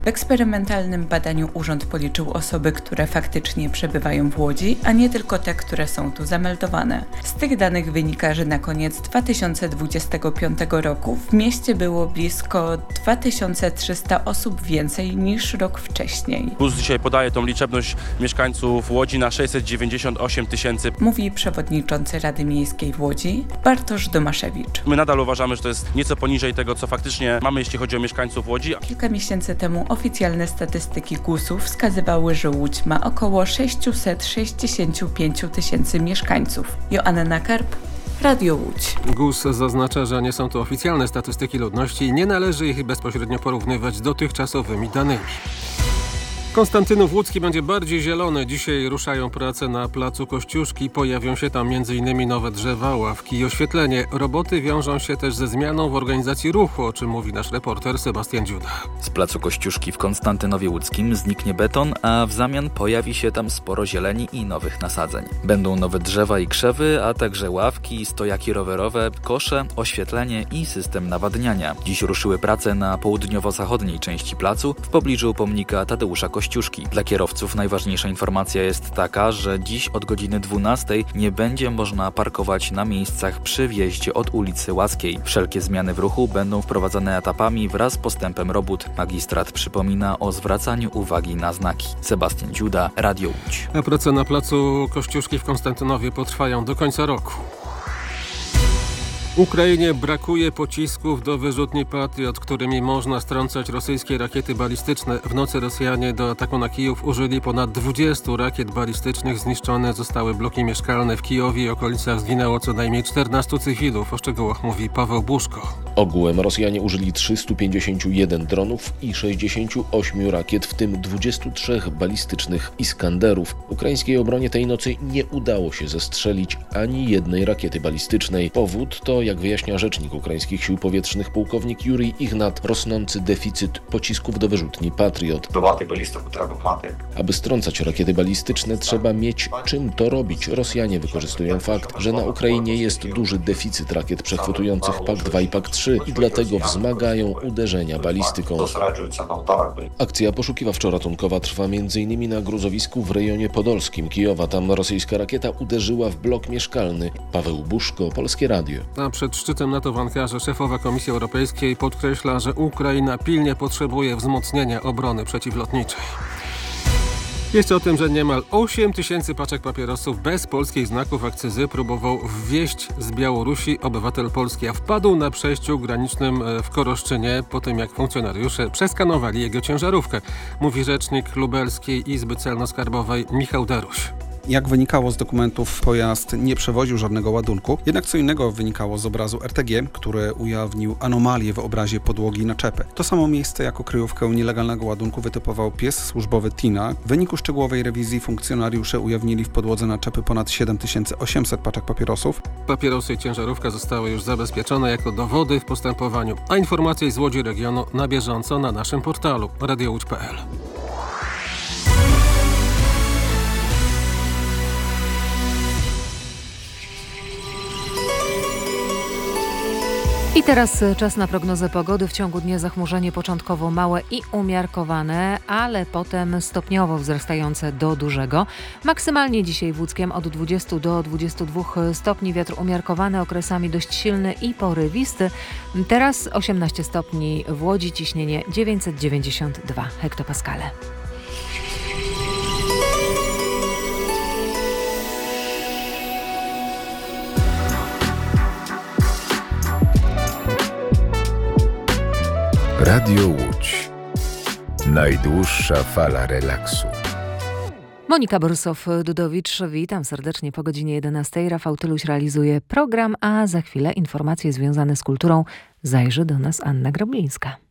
W eksperymentalnym badaniu urząd policzył osoby, które faktycznie przebywają w Łodzi, a nie tylko te, które są tu zameldowane. Z tych danych wynika, że na koniec 2025 roku w mieście było blisko 2300 osób więcej niż rok wcześniej. GUS dzisiaj podaje tą liczebność mieszkańców Łodzi na 698 000. Mówi przewodniczący Rady Miejskiej w Łodzi, Bartosz Domaszewicz. My nadal uważamy, że to jest nieco poniżej tego, co faktycznie mamy, jeśli chodzi o mieszkańców Łodzi. Kilka miesięcy temu oficjalne statystyki GUS-u wskazywały, że Łódź ma około 665 000 mieszkańców. Joanna Karp, Radio Łódź. GUS zaznacza, że nie są to oficjalne statystyki ludności i nie należy ich bezpośrednio porównywać z dotychczasowymi danymi. Konstantynów Łódzki będzie bardziej zielony. Dzisiaj ruszają prace na placu Kościuszki. Pojawią się tam m.in. nowe drzewa, ławki i oświetlenie. Roboty wiążą się też ze zmianą w organizacji ruchu, o czym mówi nasz reporter Sebastian Dziuda. Z placu Kościuszki w Konstantynowie Łódzkim zniknie beton, a w zamian pojawi się tam sporo zieleni i nowych nasadzeń. Będą nowe drzewa i krzewy, a także ławki, stojaki rowerowe, kosze, oświetlenie i system nawadniania. Dziś ruszyły prace na południowo-zachodniej części placu w pobliżu pomnika Tadeusza Kościuszki. Dla kierowców najważniejsza informacja jest taka, że dziś od godziny 12 nie będzie można parkować na miejscach przy wjeździe od ulicy Łaskiej. Wszelkie zmiany w ruchu będą wprowadzane etapami wraz z postępem robót. Magistrat przypomina o zwracaniu uwagi na znaki. Sebastian Dziuda, Radio Łódź. A prace na placu Kościuszki w Konstantynowie potrwają do końca roku. Ukrainie brakuje pocisków do wyrzutni Patriot, którymi można strącać rosyjskie rakiety balistyczne. W nocy Rosjanie do ataku na Kijów użyli ponad 20 rakiet balistycznych. Zniszczone zostały bloki mieszkalne w Kijowie i okolicach. Zginęło co najmniej 14 cywilów. O szczegółach mówi Paweł Buszko. Ogółem Rosjanie użyli 351 dronów i 68 rakiet, w tym 23 balistycznych Iskanderów. Ukraińskiej obronie tej nocy nie udało się zestrzelić ani jednej rakiety balistycznej. Powód to, jak wyjaśnia rzecznik ukraińskich sił powietrznych pułkownik Jurij Ignat, rosnący deficyt pocisków do wyrzutni Patriot. Aby strącać rakiety balistyczne, trzeba mieć czym to robić. Rosjanie wykorzystują fakt, że na Ukrainie jest duży deficyt rakiet przechwytujących PAK-2 i PAK-3 i dlatego wzmagają uderzenia balistyką. Akcja poszukiwawczo-ratunkowa trwa m.in. na gruzowisku w rejonie podolskim Kijowa. Tam rosyjska rakieta uderzyła w blok mieszkalny. Paweł Buszko, Polskie Radio. A przed szczytem NATO w Ankarze szefowa Komisji Europejskiej podkreśla, że Ukraina pilnie potrzebuje wzmocnienia obrony przeciwlotniczej. Jeszcze o tym, że niemal 8 000 paczek papierosów bez polskich znaków akcyzy próbował wwieźć z Białorusi obywatel polski, a wpadł na przejściu granicznym w Koroszczynie po tym, jak funkcjonariusze przeskanowali jego ciężarówkę, mówi rzecznik Lubelskiej Izby Celno-Skarbowej Michał Daruś. Jak wynikało z dokumentów, pojazd nie przewoził żadnego ładunku, jednak co innego wynikało z obrazu RTG, który ujawnił anomalię w obrazie podłogi naczepy. To samo miejsce jako kryjówkę nielegalnego ładunku wytypował pies służbowy Tina. W wyniku szczegółowej rewizji funkcjonariusze ujawnili w podłodze naczepy ponad 7800 paczek papierosów. Papierosy i ciężarówka zostały już zabezpieczone jako dowody w postępowaniu, a informacje z Łodzi regionu na bieżąco na naszym portalu radiołódź.pl. I teraz czas na prognozę pogody. W ciągu dnia zachmurzenie początkowo małe i umiarkowane, ale potem stopniowo wzrastające do dużego. Maksymalnie dzisiaj w Łódzkiem od 20 do 22 stopni, wiatr umiarkowany, okresami dość silny i porywisty. Teraz 18 stopni w Łodzi, ciśnienie 992 hektopaskale. Radio Łódź. Najdłuższa fala relaksu. Monika Borysow-Dudowicz, witam serdecznie po godzinie 11. Rafał Tyluś realizuje program, a za chwilę informacje związane z kulturą. Zajrzy do nas Anna Groblińska.